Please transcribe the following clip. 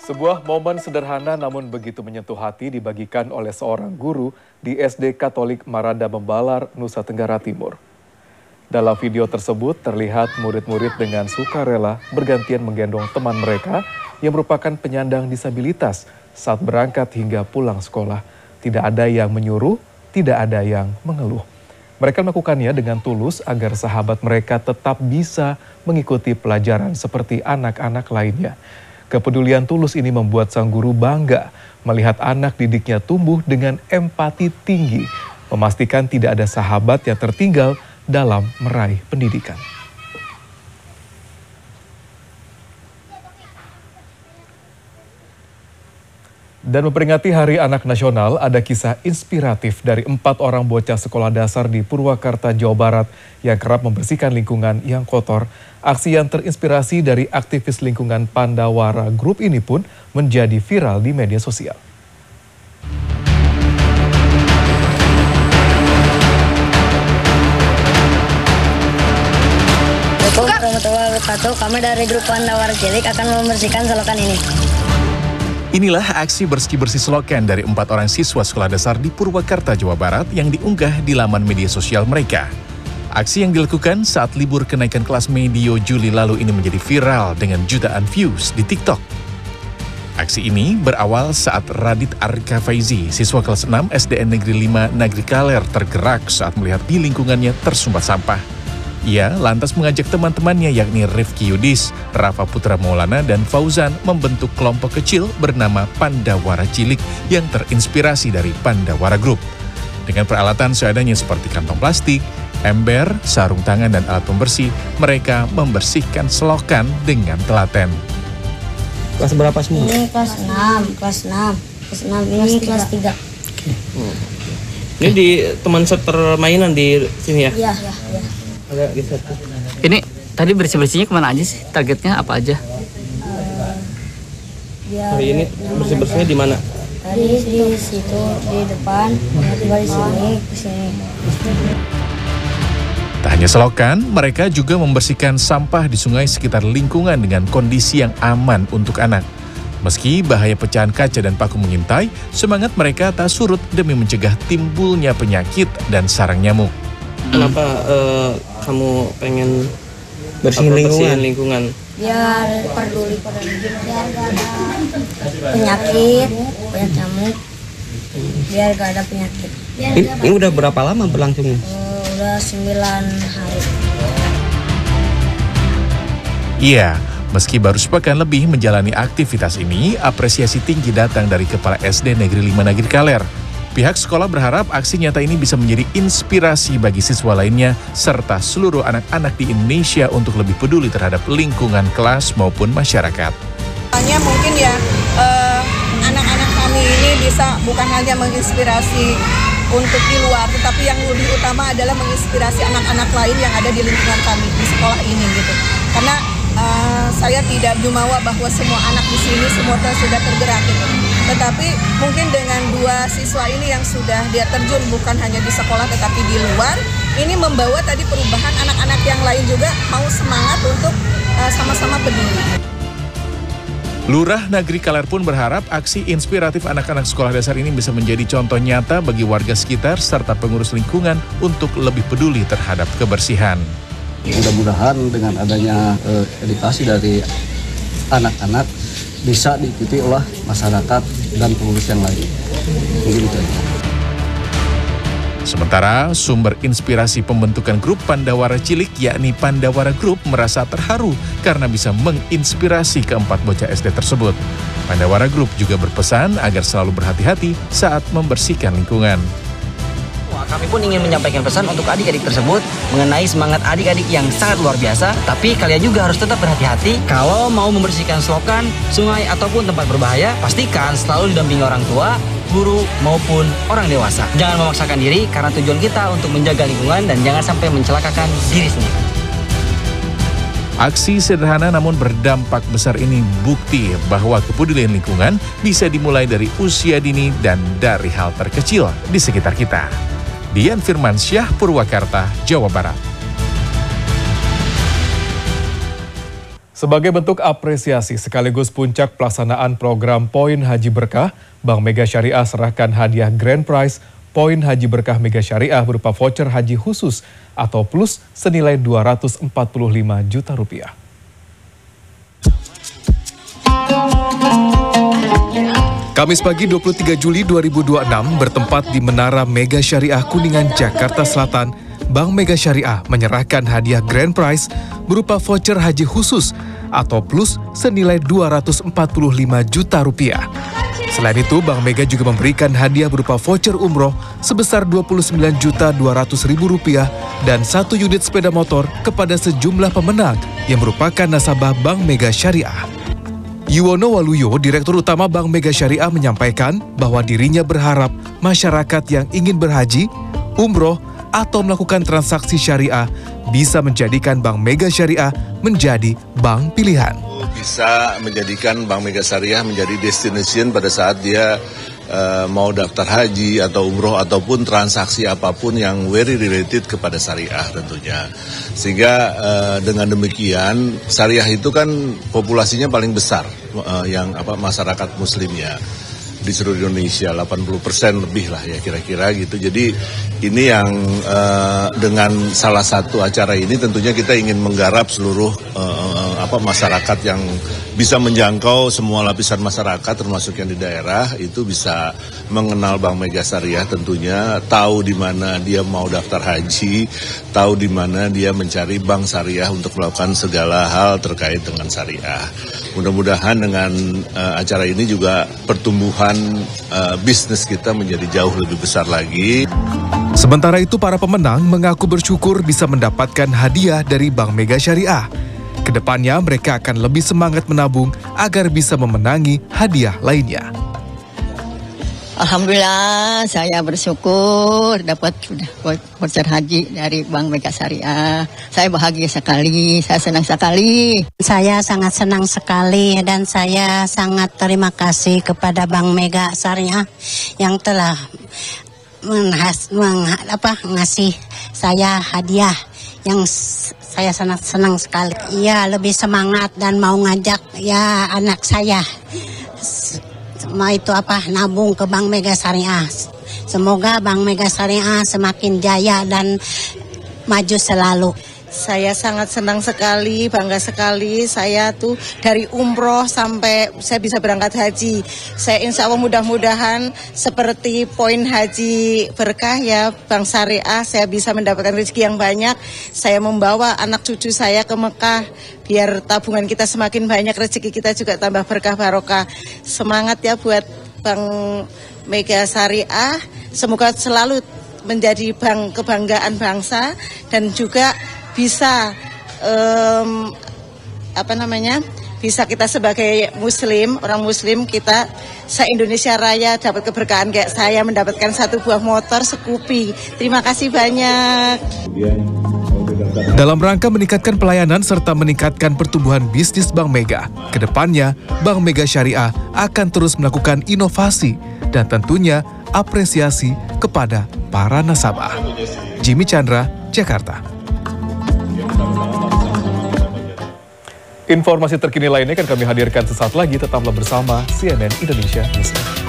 Sebuah momen sederhana namun begitu menyentuh hati dibagikan oleh seorang guru di SD Katolik Maranda Membalar, Nusa Tenggara Timur. Dalam video tersebut terlihat murid-murid dengan sukarela bergantian menggendong teman mereka yang merupakan penyandang disabilitas saat berangkat hingga pulang sekolah. Tidak ada yang menyuruh, tidak ada yang mengeluh. Mereka melakukannya dengan tulus agar sahabat mereka tetap bisa mengikuti pelajaran seperti anak-anak lainnya. Kepedulian tulus ini membuat sang guru bangga melihat anak didiknya tumbuh dengan empati tinggi, memastikan tidak ada sahabat yang tertinggal dalam meraih pendidikan. Dan memperingati Hari Anak Nasional, ada kisah inspiratif dari 4 orang bocah sekolah dasar di Purwakarta, Jawa Barat yang kerap membersihkan lingkungan yang kotor. Aksi yang terinspirasi dari aktivis lingkungan Pandawara Group ini pun menjadi viral di media sosial. Assalamualaikum warahmatullahi wabarakatuh. Kami dari grup Pandawara Cilik akan membersihkan selokan ini. Inilah aksi bersih-bersih selokan dari 4 orang siswa sekolah dasar di Purwakarta, Jawa Barat yang diunggah di laman media sosial mereka. Aksi yang dilakukan saat libur kenaikan kelas medio Juli lalu ini menjadi viral dengan jutaan views di TikTok. Aksi ini berawal saat Radit Arka Faizi, siswa kelas 6 SDN Negeri 5 Nagri Kaler tergerak saat melihat di lingkungannya tersumbat sampah. Ia lantas mengajak teman-temannya yakni Rifki Yudis, Rafa Putra Maulana, dan Fauzan membentuk kelompok kecil bernama Pandawara Cilik yang terinspirasi dari Pandawara Group. Dengan peralatan seadanya seperti kantong plastik, ember, sarung tangan, dan alat pembersih, mereka membersihkan selokan dengan telaten. Kelas berapa semua? Ini kelas 6, ini kelas 3. Ini di teman set permainan di sini ya? Iya. Agak geser. Ini tadi bersih-bersihnya kemana aja sih? Targetnya apa aja? Hari ini bersih-bersihnya di mana? Tadi di situ, di depan, tiba di sini, ke sini. Tak hanya selokan, mereka juga membersihkan sampah di sungai sekitar lingkungan dengan kondisi yang aman untuk anak. Meski bahaya pecahan kaca dan paku mengintai, semangat mereka tak surut demi mencegah timbulnya penyakit dan sarang nyamuk. Kenapa kamu pengen bersihin lingkungan? Biar peduli pada biar gak ada penyakit, banyak nyamuk. Biar gak ada penyakit. Ini udah berapa lama berlangsungnya? Udah 9 hari. Iya, meski baru sepekan lebih menjalani aktivitas ini, apresiasi tinggi datang dari Kepala SD Negeri 5 Nagri Kaler. Pihak sekolah berharap aksi nyata ini bisa menjadi inspirasi bagi siswa lainnya serta seluruh anak-anak di Indonesia untuk lebih peduli terhadap lingkungan kelas maupun masyarakat. Hanya mungkin ya anak-anak kami ini bisa bukan hanya menginspirasi untuk di luar, tetapi yang lebih utama adalah menginspirasi anak-anak lain yang ada di lingkungan kami di sekolah ini gitu. Karena saya tidak jumawa bahwa semua anak di sini semua sudah tergerak gitu. Tetapi mungkin dengan 2 siswa ini yang sudah dia terjun bukan hanya di sekolah tetapi di luar, ini membawa tadi perubahan anak-anak yang lain juga mau semangat untuk sama-sama peduli. Lurah Nagri Kaler pun berharap aksi inspiratif anak-anak sekolah dasar ini bisa menjadi contoh nyata bagi warga sekitar serta pengurus lingkungan untuk lebih peduli terhadap kebersihan. Mudah-mudahan dengan adanya edukasi dari anak-anak bisa diikuti oleh masyarakat dan pengurus yang lain. Mungkin itu aja. Sementara sumber inspirasi pembentukan grup Pandawara Cilik yakni Pandawara Group merasa terharu karena bisa menginspirasi keempat bocah SD tersebut. Pandawara Group juga berpesan agar selalu berhati-hati saat membersihkan lingkungan. Kami pun ingin menyampaikan pesan untuk adik-adik tersebut mengenai semangat adik-adik yang sangat luar biasa. Tapi kalian juga harus tetap berhati-hati kalau mau membersihkan selokan, sungai, ataupun tempat berbahaya. Pastikan selalu didampingi orang tua, guru, maupun orang dewasa. Jangan memaksakan diri karena tujuan kita untuk menjaga lingkungan dan jangan sampai mencelakakan diri sendiri. Aksi sederhana namun berdampak besar ini bukti bahwa kepedulian lingkungan bisa dimulai dari usia dini dan dari hal terkecil di sekitar kita. Dian Firmansyah, Purwakarta, Jawa Barat. Sebagai bentuk apresiasi sekaligus puncak pelaksanaan program Poin Haji Berkah, Bank Mega Syariah serahkan hadiah Grand Prize Poin Haji Berkah Mega Syariah berupa voucher haji khusus atau plus senilai Rp245 juta. Kamis pagi 23 Juli 2026 bertempat di Menara Mega Syariah Kuningan, Jakarta Selatan, Bank Mega Syariah menyerahkan hadiah Grand Prize berupa voucher haji khusus atau plus senilai Rp245 juta. Selain itu, Bank Mega juga memberikan hadiah berupa voucher umroh sebesar Rp29.200.000 dan 1 unit sepeda motor kepada sejumlah pemenang yang merupakan nasabah Bank Mega Syariah. Yuwono Waluyo, Direktur Utama Bank Mega Syariah menyampaikan bahwa dirinya berharap masyarakat yang ingin berhaji, umroh, atau melakukan transaksi syariah bisa menjadikan Bank Mega Syariah menjadi bank pilihan. Bisa menjadikan Bank Mega Syariah menjadi destination pada saat dia mau daftar haji atau umroh ataupun transaksi apapun yang very related kepada syariah tentunya. Sehingga dengan demikian syariah itu kan populasinya paling besar yang masyarakat muslimnya di seluruh Indonesia, 80% lebih lah ya kira-kira gitu. Jadi ini yang dengan salah satu acara ini tentunya kita ingin menggarap seluruh masyarakat yang bisa menjangkau semua lapisan masyarakat termasuk yang di daerah itu bisa mengenal Bank Mega Syariah tentunya, tahu di mana dia mau daftar haji, tahu di mana dia mencari bank syariah untuk melakukan segala hal terkait dengan syariah. Mudah-mudahan dengan acara ini juga pertumbuhan bisnis kita menjadi jauh lebih besar lagi. Sementara itu, para pemenang mengaku bersyukur bisa mendapatkan hadiah dari Bank Mega Syariah. Kedepannya mereka akan lebih semangat menabung agar bisa memenangi hadiah lainnya. Alhamdulillah, saya bersyukur dapat voucher haji dari Bank Mega Syariah. Saya bahagia sekali, saya senang sekali. Saya sangat senang sekali dan saya sangat terima kasih kepada Bank Mega Syariah yang telah ngasih saya hadiah yang saya sangat senang sekali. Ya, lebih semangat dan mau ngajak ya anak saya nabung ke Bank Mega Syariah. Semoga Bank Mega Syariah semakin jaya dan maju selalu. Saya sangat senang sekali, bangga sekali. Saya tuh dari umroh sampai saya bisa berangkat haji. Saya insya Allah mudah-mudahan seperti Poin Haji Berkah ya Bank Syariah, saya bisa mendapatkan rezeki yang banyak. Saya membawa anak cucu saya ke Mekah biar tabungan kita semakin banyak, rezeki kita juga tambah berkah barokah. Semangat ya buat Bank Mega Syariah. Semoga selalu menjadi bank kebanggaan bangsa dan juga bisa bisa kita sebagai muslim, orang muslim kita se-Indonesia Raya dapat keberkahan kayak saya mendapatkan 1 buah motor Scoopy. Terima kasih banyak. Dalam rangka meningkatkan pelayanan serta meningkatkan pertumbuhan bisnis Bank Mega, kedepannya Bank Mega Syariah akan terus melakukan inovasi dan tentunya apresiasi kepada para nasabah. Jimmy Chandra, Jakarta. Informasi terkini lainnya akan kami hadirkan sesaat lagi. Tetaplah bersama CNN Indonesia News.